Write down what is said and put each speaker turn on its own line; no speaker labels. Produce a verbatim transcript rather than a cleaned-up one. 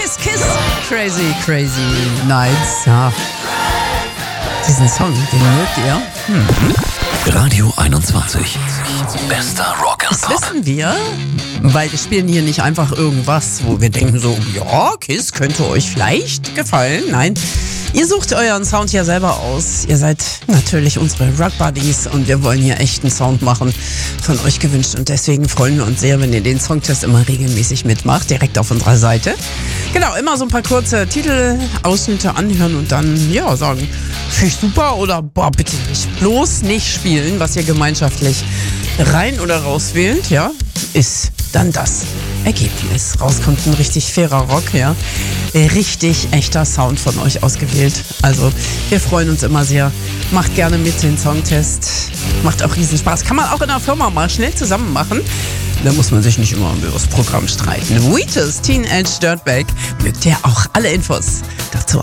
Kiss, Kiss. Crazy, crazy nights. Ja. Diesen Song, den mögt ihr? Hm.
Radio einundzwanzig. Bester Rock and
Das
Pop.
wissen wir, weil wir spielen hier nicht einfach irgendwas, wo wir denken so, ja, Kiss könnte euch vielleicht gefallen. Nein, ihr sucht euren Sound ja selber aus. Ihr seid natürlich unsere Rock Buddies und wir wollen hier echten Sound machen, von euch gewünscht. Und deswegen freuen wir uns sehr, wenn ihr den Songtest immer regelmäßig mitmacht, direkt auf unserer Seite. Genau, immer so ein paar kurze Titelausschnitte anhören und dann, ja, sagen, finde ich super oder, boah, bitte nicht, bloß nicht spielen, was ihr gemeinschaftlich rein oder raus wählt, ja, ist dann das Ergebnis. Rauskommt ein richtig fairer Rock, ja. Richtig echter Sound von euch ausgewählt. Also, wir freuen uns immer sehr. Macht gerne mit den Songtest. Macht auch riesen Spaß. Kann man auch in der Firma mal schnell zusammen machen. Da muss man sich nicht immer über das Programm streiten. Wheatus, Teenage Dirtbag, mögt ihr auch alle Infos